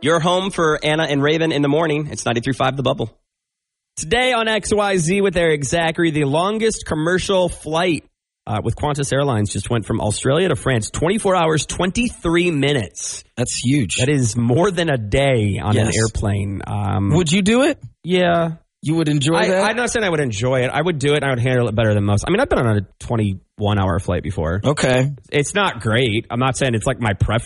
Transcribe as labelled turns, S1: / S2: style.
S1: Your home for Anna and Raven in the morning. It's 93.5 The Bubble. Today on XYZ with Eric Zachary, the longest commercial flight with Qantas Airlines just went from Australia to France. 24 hours, 23 minutes.
S2: That's huge.
S1: That is more than a day on an airplane.
S2: Would you do it?
S1: Yeah.
S2: You would enjoy that?
S1: I'm not saying I would enjoy it. I would do it and I would handle it better than most. I mean, I've been on a 21-hour flight before.
S2: Okay.
S1: It's not great. I'm not saying it's like my preference.